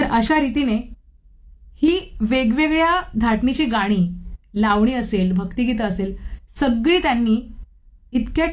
अशा रीतीने ही वेगवेगळ्या धाटणीची गाणी, लावणी असेल, भक्तिगीतं असेल, सगळी त्यांनी इतक्या